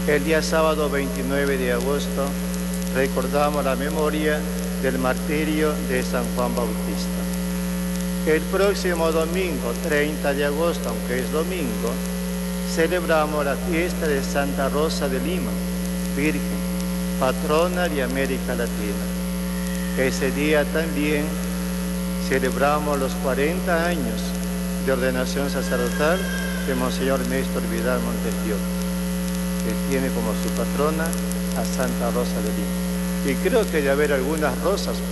El día sábado 29 de agosto recordamos la memoria del martirio de San Juan Bautista. El próximo domingo 30 de agosto, aunque es domingo, celebramos la fiesta de Santa Rosa de Lima, Virgen, patrona de América Latina. Ese día también celebramos los 40 años de ordenación sacerdotal de Monseñor Néstor Vidal Montesión, que tiene como su patrona a Santa Rosa de Lima. Y creo que debe haber algunas rosas